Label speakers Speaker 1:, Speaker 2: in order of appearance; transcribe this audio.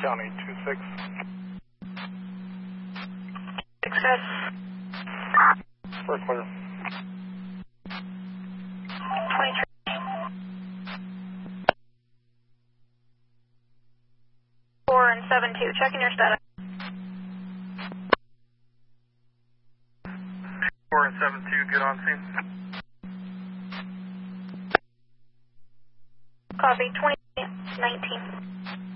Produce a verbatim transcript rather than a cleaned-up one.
Speaker 1: County two six.
Speaker 2: Success.
Speaker 1: We're clear.
Speaker 2: twenty-three. four and seven two, checking your status.
Speaker 1: four and seven two, good on scene.
Speaker 2: Copy, twenty nineteen.